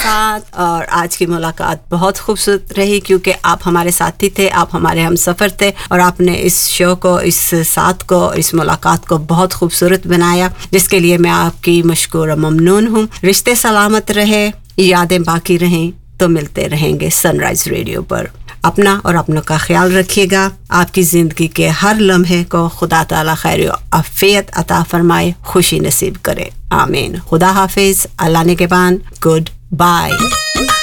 मुलाकात, और आज की मुलाकात बहुत खूबसूरत रही क्योंकि आप हमारे साथी थे, आप हमारे हमसफ़र थे, और आपने इस शो को, इस साथ को, इस मुलाकात को बहुत खूबसूरत बनाया, जिसके लिए मैं आपकी मशकूर और ममनून हूँ। रिश्ते सलामत रहे, यादें बाकी रहें, तो मिलते रहेंगे सनराइज़ रेडियो पर। अपना और अपनों का ख्याल रखिएगा। आपकी ज़िंदगी के हर लम्हे को खुदा ताला खैर आफियत अता फरमाए, खुशी नसीब करे। आमीन। खुदा हाफिज़। अल्लाह निगहबान। Good bye.